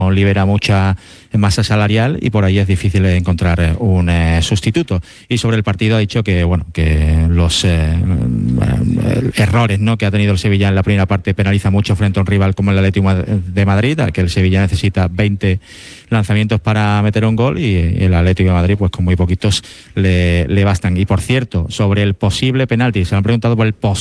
libera mucha masa salarial y por ahí es difícil encontrar un sustituto. Y sobre el partido ha dicho que los errores, ¿no?, que ha tenido el Sevilla en la primera parte penaliza mucho frente a un rival como el Atlético de Madrid, al que el Sevilla necesita 20 lanzamientos para meter un gol, y el Atlético de Madrid pues con muy poquitos le bastan. Y por cierto, sobre el posible penalti, se han preguntado por el posible